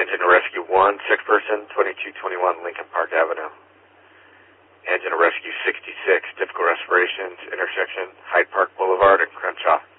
Engine to Rescue 1, sick person, 2221 Lincoln Park Avenue. Engine to Rescue 66, difficult respirations, intersection, Hyde Park Boulevard and Crenshaw.